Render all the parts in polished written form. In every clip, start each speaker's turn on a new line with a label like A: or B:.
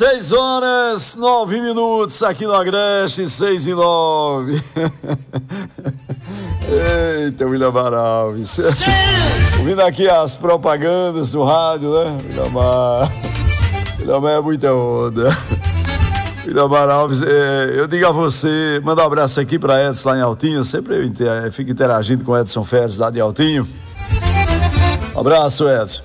A: 6h09 aqui no Agreste, 6h09. Eita, Willamar Alves. Ouvindo aqui as propagandas do rádio, né? Willamar é muita onda. Willamar Alves, eu digo a você, manda um abraço aqui para Edson lá em Altinho. Sempre eu fico interagindo com Edson Ferres lá de Altinho. Um abraço, Edson.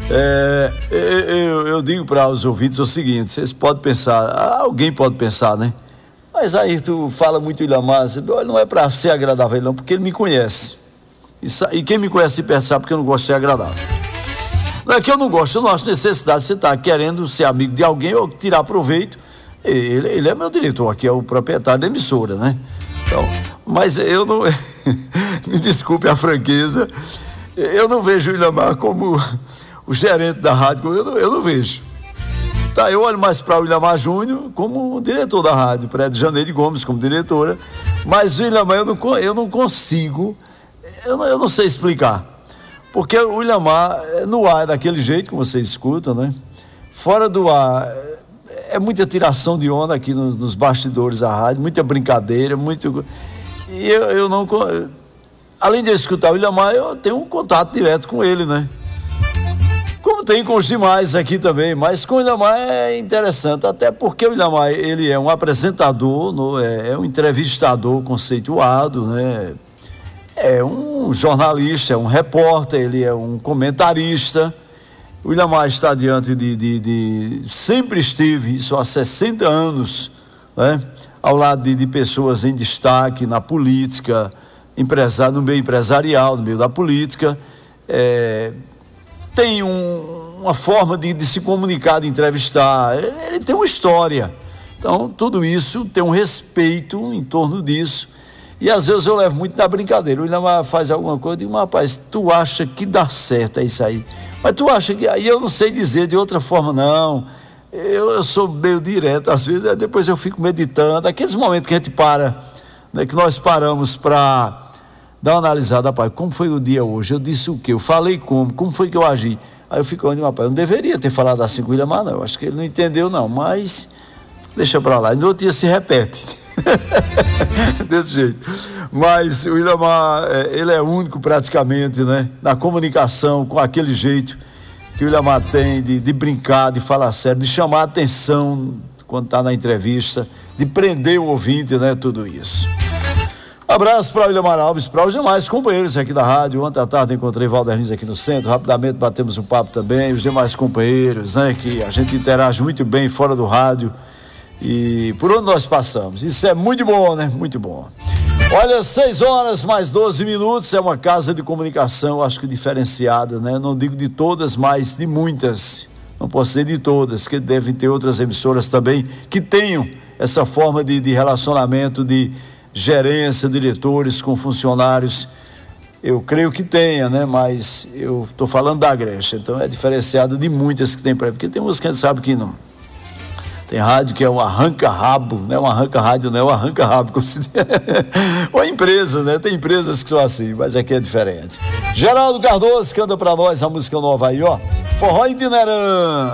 A: Eu digo para os ouvintes o seguinte: vocês podem pensar, alguém pode pensar, né? Mas aí tu fala muito Willamar, não é para ser agradável não, porque ele me conhece. E quem me conhece perto sabe que eu não gosto de ser agradável. Não é que eu não gosto, eu não acho necessidade de você estar querendo ser amigo de alguém ou tirar proveito. Ele é meu diretor aqui, é o proprietário da emissora, né? Então, mas eu não... me desculpe a franqueza, eu não vejo o Willamar como o gerente da rádio, eu não vejo. Tá, eu olho mais para o Willamar Júnior como diretor da rádio, para Janeide Gomes como diretora, mas o Willamar eu não consigo, eu não sei explicar, porque o Willamar no ar é daquele jeito que você escuta, né? Fora do ar é muita tiração de onda aqui nos bastidores da rádio, muita brincadeira, e eu não, além de eu escutar o Willamar, eu tenho um contato direto com ele, né? Como tem com os demais aqui também, mas com o Willamar é interessante, até porque o Willamar, ele é um apresentador, é um entrevistador conceituado, né? É um jornalista, é um repórter, ele é um comentarista. O Willamar está diante sempre esteve, isso há 60 anos, né? Ao lado de pessoas em destaque na política, no meio empresarial, no meio da política, tem uma forma de se comunicar, de entrevistar, ele tem uma história. Então, tudo isso tem um respeito em torno disso. E às vezes eu levo muito na brincadeira. O Willamar faz alguma coisa, eu digo, rapaz, tu acha que dá certo, é isso aí. Mas tu acha que... Aí eu não sei dizer de outra forma, não. Eu sou meio direto, às vezes, depois eu fico meditando. Aqueles momentos que a gente para, né, que nós paramos para dar uma analisada, rapaz, como foi o dia hoje? Eu disse o quê? Eu falei como foi que eu agi? Aí eu fico olhando, rapaz, eu não deveria ter falado assim com o Willamar, não. Eu acho que ele não entendeu, não, mas deixa pra lá. E no outro dia se repete. Desse jeito. Mas o Willamar, ele é único praticamente, né? Na comunicação, com aquele jeito que o Willamar tem de brincar, de falar sério, de chamar a atenção quando está na entrevista, de prender o ouvinte, né? Tudo isso. Abraço para o Willamar Alves, para os demais companheiros aqui da rádio. Ontem à tarde encontrei Valder Lins aqui no centro, rapidamente batemos um papo também, os demais companheiros, né? Que a gente interage muito bem fora do rádio e por onde nós passamos. Isso é muito bom, né? Muito bom. Olha, 6h mais 12, é uma casa de comunicação, acho que diferenciada, né? Não digo de todas, mas de muitas. Não posso dizer de todas, que devem ter outras emissoras também que tenham essa forma de relacionamento, de gerência, diretores com funcionários. Eu creio que tenha, né? Mas eu estou falando da Agreste, então é diferenciado de muitas que tem por aí, porque tem umas que a gente sabe que não. Tem rádio que é um arranca-rabo, não é um arranca-rádio, não é um arranca-rabo, como se diz. Ou empresas, né? Tem empresas que são assim, mas aqui é diferente. Geraldo Cardoso canta pra nós a música nova aí, ó. Forró Itinerante.